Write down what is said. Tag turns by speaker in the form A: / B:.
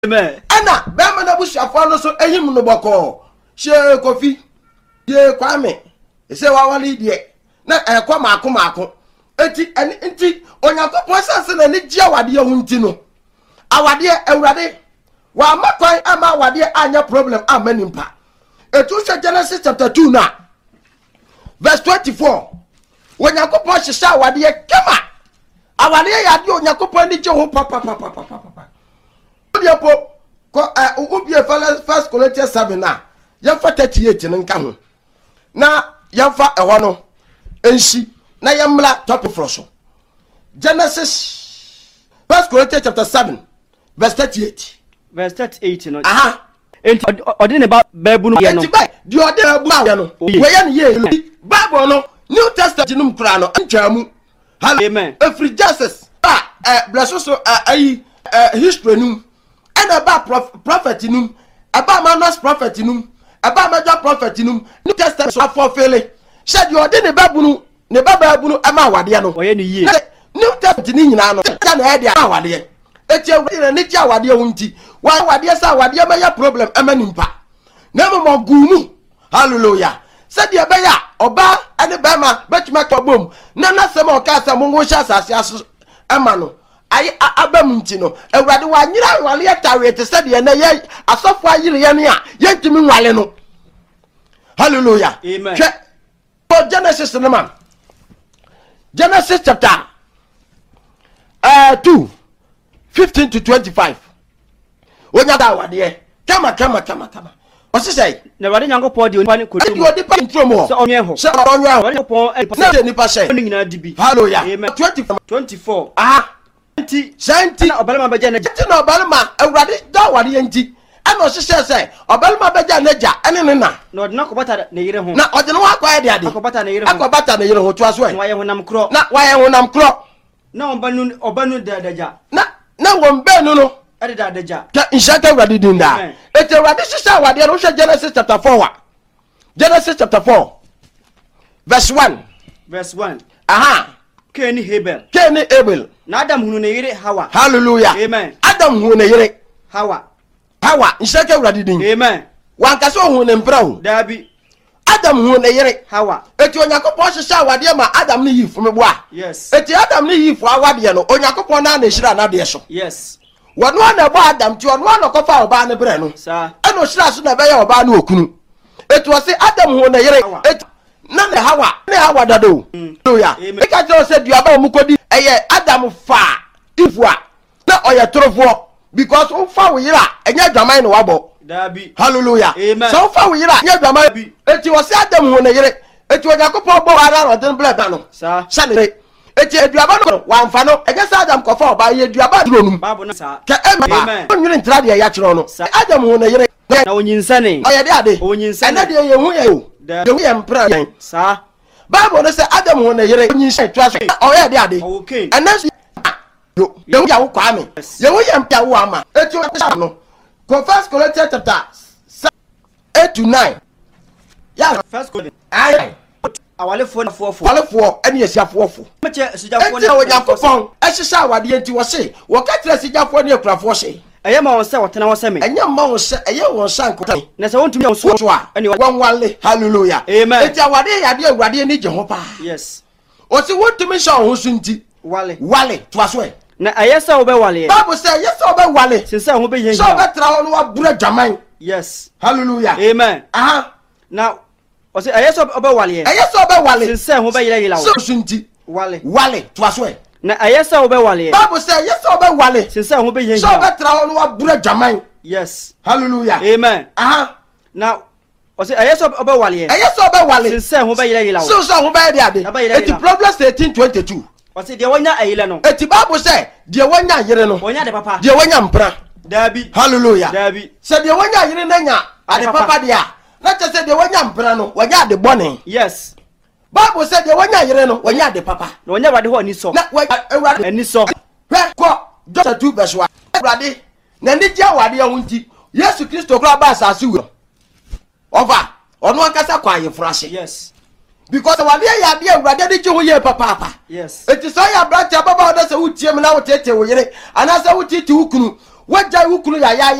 A: Amen.
B: Ana bema na bushafo no so ehim no boko. She Kofi. Ye Kwame. Ese wa wali die. Na ekwa maako. Enti Onyankopon sanse na ni gia wade ho nti no. Awade Awurade wa makwan ama awade anya problem amanimpa. Etu hwe Genesis chapter 2 na verse 24. Onyankopon hyehye awade kema. Awade ya de Onyankopon ni je ho papa. Odiapo ko ubie first Corinthians 7 na yamfa 38 nka ho. Na yamfa eho no enshi na yamla topic for so. Genesis 1 Corinthians chapter 7 verse 38.
A: Verse 38 no.
B: Aha.
A: Enti odine ba babu no ye no.
B: Enti ba di odine babu no no. We ye ne ye. Bible no New Testament num kra no antwamu.
A: Amen.
B: Every justice bless so history num and about prophet num about manas prophet num about major prophet num New Testament so fulfill. Said you odine babu no ne babu no ama wade no.
A: Oye ne ye.
B: New Testament ni nyina no ya na head ya wade. Eti awurade ne tia wade ho nti wa wade sa wade ma ya problem amanimpa na mo gumu. Hallelujah. Said ya beya oba ane bema betuma kobom na nasem o ka sa mo ngo sha asase aso ama no ai abam nti no awurade wa nyira wale atawe te said ya na ye asofo ayire ye ne a ye ntimi nwale no. Hallelujah.
A: Amen.
B: Genesis no man. Genesis chapter 2 15 to 25. Onya da wade kama. What's say?
A: Na wade Nyankopon de onipa ne kodu.
B: You onipa ntromo.
A: So onye ho.
B: Se onye ho.
A: Nyankopon
B: na de nipa say.
A: Oni nyina dibi.
B: Hallelujah.
A: Amen. 24.
B: Aha.
A: Senti na obalema beja na
B: jati na obalema awurade da wade enti. Ana ohye say obalema beja na ja ene ne na.
A: Na odina kobata na yire ho.
B: Na odina wa kwa de ade.
A: Akobata na yire ho.
B: Akobata na yire ho to aso e.
A: Na waye honam kro.
B: Na waye honam kro.
A: Na obanu dadaja.
B: Na wombenu no.
A: Ade dadaja.
B: Ka inshaka awurade dinda. Ete awurade sisa wade no hwe Genesis chapter 4. Genesis chapter 4 verse 1.
A: Verse 1.
B: Aha.
A: Cain Abel.
B: Na
A: Adam hunu ne yire Hawa.
B: Hallelujah.
A: Amen.
B: Adam hunu ne yire
A: Hawa.
B: Inshaka awurade din.
A: Amen.
B: Wankase hunu ne mpra hu.
A: Dabi.
B: Adam hunu ne yire
A: Hawa.
B: Eti Onyankopon sisa wade ma Adam ne yifu meboa.
A: Yes.
B: Eti Adam ne yifu awade no Onyankopon na hira na de so.
A: Yes.
B: Wanu na bo Adam ti onu na kofa oba ne bre no.
A: Sa.
B: Eno hira so na be ya oba na okunu. Eti wo se Adam hunu ne yire. Eti na ne Hawa dado. Hallelujah. Eka tell say duaba mu kodi eye Adam fa ifua na oye torofo because o fa wo yira enya dwaman no wabo.
A: Dabi.
B: Hallelujah.
A: Amen.
B: So fa wo yira enya dwaman bi. Eti wo se Adam hunu ne yire. Eti Onyankopon bo ara ro den bleda no.
A: Sa.
B: Sane eti eduaba no wa mfa no ege sa Adam kofa oba ye eduaba duro num
A: Babu na sa.
B: ka ema onwere ntra de ya kiro no Adam hunu ne yire
A: Na onyinsane.
B: oye de ade
A: Onyinsane.
B: ena de ye hu ye o de hu ye mpra yan
A: Sa.
B: Bible no say Adam hunu ne yire onyinsane twa so oye de ade
A: Okay.
B: ena yo de hu ya wo kwa me ye hu ye mpia wo ama eti o sa no First Corinthians chapter 8 to 9 ya
A: First Corinthians.
B: ai
A: Awalefo na fofo.
B: walefo ene yesiafofo
A: Meche sijafo
B: eti Onyankopon ehisa awade enti wo se wo ka tira sijafo ne akurafo se
A: eye ma won se wotena wo se me.
B: enya ma wo se eye wo sanko
A: Na se wontumi won so
B: a
A: ene
B: wan wale hallelujah
A: Amen.
B: eti awade yade awurade ni je ho pa
A: Yes.
B: o se wotumi sha ho so nti
A: Wale.
B: to aso e
A: Na ayesa wo be wale.
B: Bible say yes o be wale
A: Sinsa ho be yen.
B: so be tra ho no abura dwaman
A: Yes.
B: hallelujah
A: Amen.
B: aha
A: Na o se ayesa wo be wale.
B: yes o be wale
A: Sinsa ho be yira
B: so so nti
A: wale.
B: to aso e
A: Na ayesa wo be wale.
B: Bible say yes o be wale
A: Sinsa ho be yen.
B: so be tra ho no abura dwaman
A: Yes.
B: hallelujah
A: Amen.
B: aha
A: Na o se ayesa wo be wale.
B: so be wale
A: Sinsa ho be yira
B: so ho be de ade eti Proverbs 18:22
A: o se de wonya ayile no.
B: eti Bible say de wonya yire no
A: Wonya de papa.
B: de wonya mpra
A: Dabi.
B: hallelujah
A: Dabi.
B: se de wonya yire na nya ade papa de a na che se de wonya mpra no wonya ade bone
A: Yes.
B: Bible say de wonya yire no wonya ade papa
A: Na wonya wade ho ni so.
B: na ewrade
A: Ani so.
B: hwe ko John 2 verse 1 ewrade na ndi dia wade ho nti Yesu Kristo kra ba asase wo over ono akasa kwa yefrase
A: Yes.
B: because wade ya de ewrade de je ho ye papa
A: Yes.
B: eti so ya brata baba oda se wutie me na wotete wo yire ana se wutiti wukunu wagya wo kunu ya